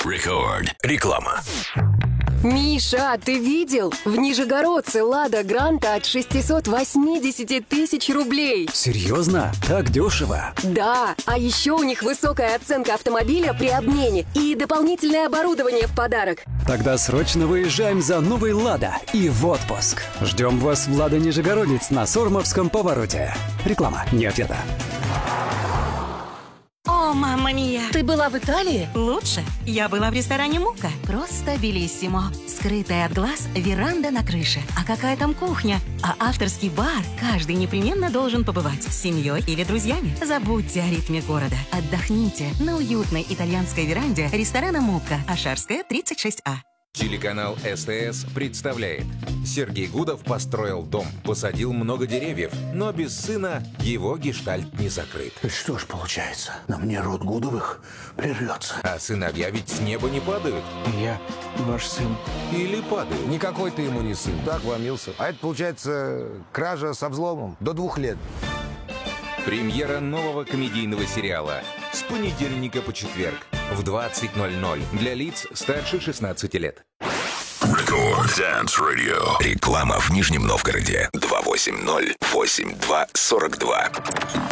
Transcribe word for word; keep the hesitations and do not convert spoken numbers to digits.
Рекорд. Реклама. Миша, ты видел? В Нижегородце «Лада Гранта» от шестьсот восемьдесят тысяч рублей. Серьезно? Так дешево? Да, а еще у них высокая оценка автомобиля при обмене и дополнительное оборудование в подарок. Тогда срочно выезжаем за новой «Лада» и в отпуск. Ждем вас в «Лада Нижегородец» на Сормовском повороте. Реклама не ответа. О, мамма мия! Ты была в Италии? Лучше. Я была в ресторане «Мука». Просто белиссимо. Скрытая от глаз веранда на крыше. А какая там кухня? А авторский бар каждый непременно должен побывать с семьей или друзьями. Забудьте о ритме города. Отдохните на уютной итальянской веранде ресторана «Мука». Ашарская, тридцать шесть А. Телеканал СТС представляет. Сергей Гудов построил дом, посадил много деревьев, но без сына его гештальт не закрыт. Что ж получается, на мне род Гудовых прервется. А сыновья ведь с неба не падают. Я ваш сын. Или падают. Никакой ты ему не сын. Так вломился. А это, получается, кража со взломом до двух лет. Премьера нового комедийного сериала с понедельника по четверг в двадцать ноль ноль для лиц старше шестнадцати лет. Рекорд Dance Radio. Реклама в Нижнем Новгороде. два восемь ноль восемь два сорок два.